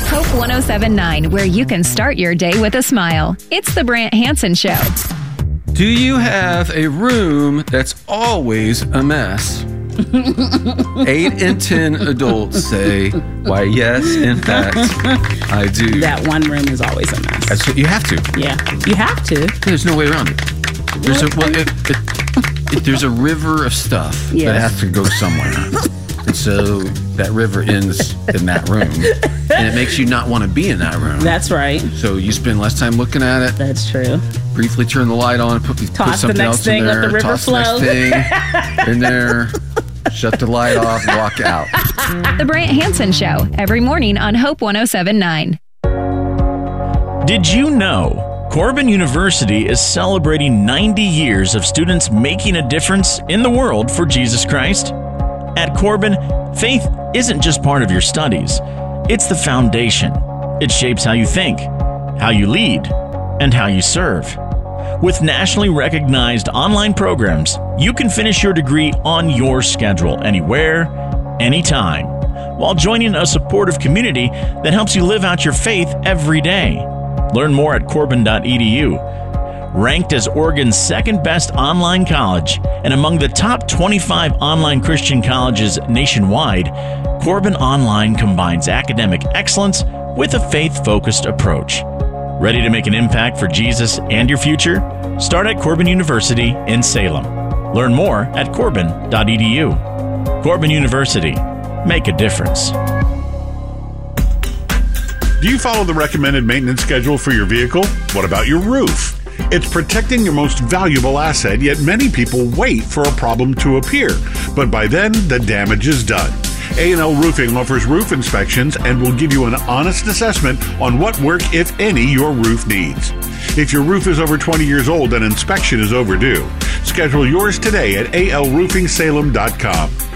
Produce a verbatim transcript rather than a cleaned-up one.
Hope one oh seven point nine, where you can start your day with a smile. It's the Brant Hansen Show. Do you have a room that's always a mess? Eight in ten adults say, why, yes, in fact, I do. That one room is always a mess. That's what you have to. Yeah, you have to. There's no way around it. There's a, well, it, it, it, there's a river of stuff Yes. that has to go somewhere. And so that river ends in that room. And it makes you not want to be in that room. That's right. So you spend less time looking at it. That's true. Briefly turn the light on, put, put Toss the something next else thing, in let there. the river toss flow. the next thing in there. Shut the light off, walk out. The Brant Hansen Show, every morning on Hope one oh seven point nine. Did you know Corbin University is celebrating ninety years of students making a difference in the world for Jesus Christ? At Corbin, faith isn't just part of your studies. It's the foundation. It shapes how you think, how you lead, and how you serve. With nationally recognized online programs, you can finish your degree on your schedule, anywhere, anytime, while joining a supportive community that helps you live out your faith every day. Learn more at corbin dot e d u. Ranked as Oregon's second best online college and among the top twenty-five online Christian colleges nationwide, Corbin Online combines academic excellence with a faith-focused approach. Ready to make an impact for Jesus and your future? Start at Corbin University in Salem. Learn more at corbin dot e d u. Corbin University. Make a difference. Do you follow the recommended maintenance schedule for your vehicle? What about your roof? It's protecting your most valuable asset, yet many people wait for a problem to appear. But by then, the damage is done. A and L Roofing offers roof inspections and will give you an honest assessment on what work, if any, your roof needs. If your roof is over twenty years old, an inspection is overdue. Schedule yours today at a l roofing salem dot com.